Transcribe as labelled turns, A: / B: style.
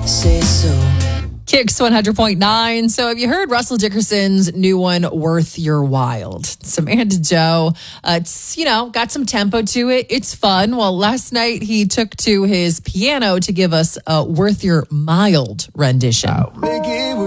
A: say so.
B: Kicks 100.9. So have you heard Russell Dickerson's new one, Worth Your Wild? Samantha Joe. It's, got some tempo to it. It's fun. Well, last night he took to his piano to give us a Worth Your Mild rendition.
A: Make it worth